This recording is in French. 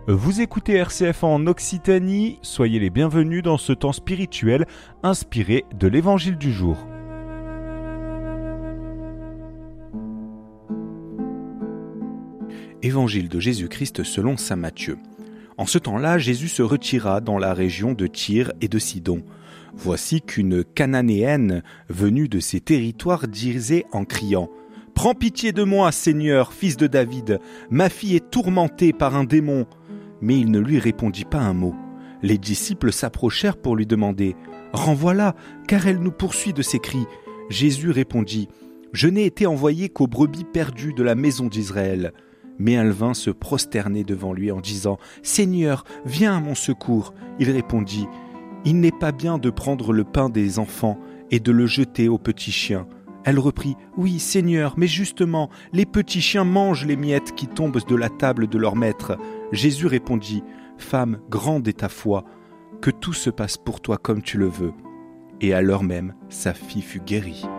Vous écoutez RCF en Occitanie, soyez les bienvenus dans ce temps spirituel inspiré de l'Évangile du jour. Évangile de Jésus-Christ selon saint Matthieu. En ce temps-là, Jésus se retira dans la région de Tyr et de Sidon. Voici qu'une Cananéenne venue de ces territoires disait en criant « Prends pitié de moi, Seigneur, fils de David, ma fille est tourmentée par un démon. » Mais il ne lui répondit pas un mot. Les disciples s'approchèrent pour lui demander « Renvoie-la, car elle nous poursuit de ses cris. » Jésus répondit « Je n'ai été envoyé qu'aux brebis perdues de la maison d'Israël. » Mais elle vint se prosterner devant lui en disant « Seigneur, viens à mon secours. » Il répondit « Il n'est pas bien de prendre le pain des enfants et de le jeter aux petits chiens. » Elle reprit « Oui, Seigneur, mais justement, les petits chiens mangent les miettes qui tombent de la table de leur maître. » Jésus répondit « Femme, grande est ta foi, que tout se passe pour toi comme tu le veux. » Et à l'heure même, sa fille fut guérie.